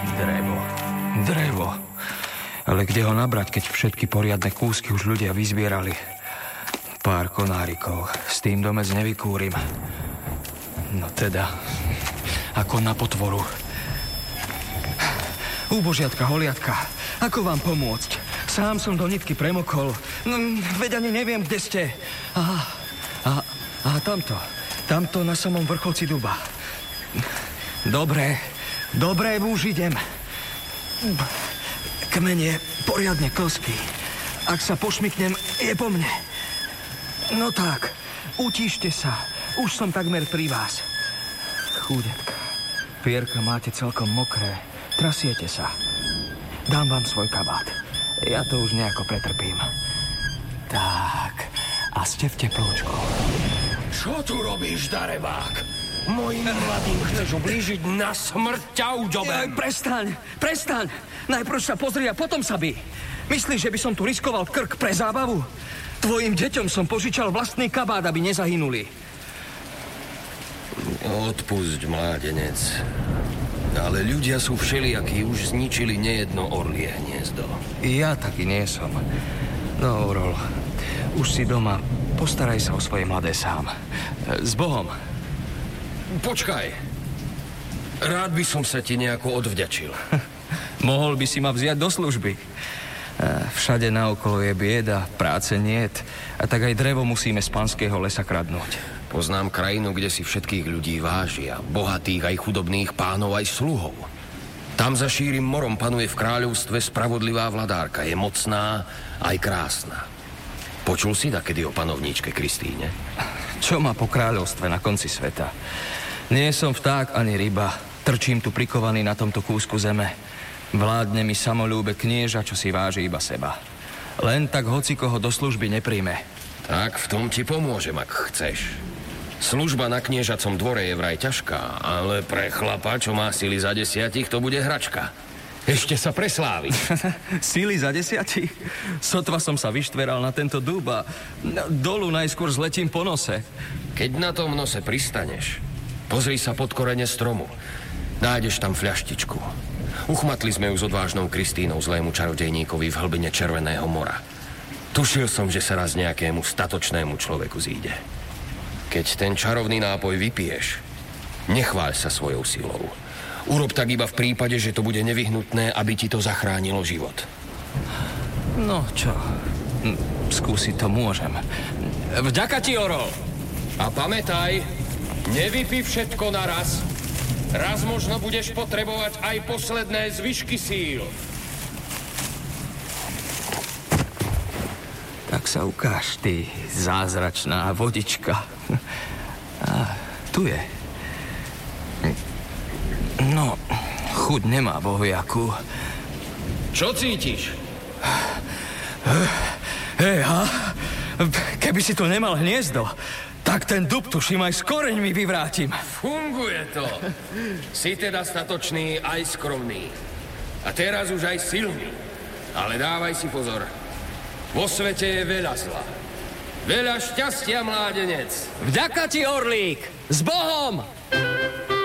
Drevo. Ale kde ho nabrať, keď všetky poriadne kúsky už ľudia vyzbierali? Pár konárikov. S tým domec nevykúrim. No teda, ako na potvoru. Úbožiatka, holiatka, ako vám pomôcť? Sám som do nitky premokol. No, veď ani neviem, kde ste. Aha, tamto na samom vrcholci duba. Dobre, už idem. Kmeň je poriadne klský. Ak sa pošmyknem, je po mne. No tak, utíšte sa. Už som takmer pri vás. Chúďatka, pierka máte celkom mokré. Trasiete sa. Dám vám svoj kabát. Ja to už nejako pretrpím. Tak, a ste v teplúčku. Čo tu robíš, darebák? Mojim mladým chceš ublížiť, na smrť ťa udobem. Prestaň. Najprv sa pozri a potom sa by. Myslíš, že by som tu riskoval krk pre zábavu? Tvojim deťom som požičal vlastný kabát, aby nezahynuli. Odpusť, mládenec. Ale ľudia sú všelijakí, už zničili nejedno orlie hniezdo. Ja taký nie som. No, Orol, už si doma. Postaraj sa o svoje mladé sám. S Bohom. Počkaj. Rád by som sa ti nejako odvďačil. Mohol by si ma vziať do služby. Všade naokolo je bieda, práce niet. A tak aj drevo musíme z panského lesa kradnúť. Poznám krajinu, kde si všetkých ľudí vážia. Bohatých aj chudobných, pánov aj sluhov. Tam za šírim morom panuje v kráľovstve spravodlivá vladárka. Je mocná aj krásna. Počul si takedy o panovníčke Kristíne? Čo má po kráľovstve na konci sveta? Nie som vták ani ryba. Trčím tu prikovaný na tomto kúsku zeme. Vládne mi samolúbe knieža, čo si váži iba seba. Len tak hocikoho do služby nepríjme. Tak v tom ti pomôžem, ak chceš. Služba na kniežacom dvore je vraj ťažká, ale pre chlapa, čo má sily za 10, to bude hračka. Ešte sa preslávi. Sily za 10? Sotva som sa vyštveral na tento dúb a dolu najskôr zletím po nose. Keď na tom nose pristaneš, pozri sa pod korene stromu. Nájdeš tam fľaštičku. Uchmatli sme ju s odvážnou Kristínou zlému čarodejníkovi v hlbine Červeného mora. Tušil som, že sa raz nejakému statočnému človeku zíde. Keď ten čarovný nápoj vypiješ, nechváľ sa svojou silou. Urob tak iba v prípade, že to bude nevyhnutné, aby ti to zachránilo život. No čo, skúsiť to môžem. Vďaka ti, Orol! A pamätaj, nevypij všetko naraz. Raz možno budeš potrebovať aj posledné zvyšky síl. Tak sa ukáž, ty zázračná vodička. A tu je. No, chuť nemá, bohujakú. Čo cítiš? Keby si tu nemal hniezdo, tak ten dub tuším aj s koreňmi vyvrátim. Funguje to. Si teda statočný aj skromný. A teraz už aj silný. Ale dávaj si pozor. Vo svete je veľa zla. Veľa šťastia, mládenec. Vďaka ti, Orlík! S Bohom!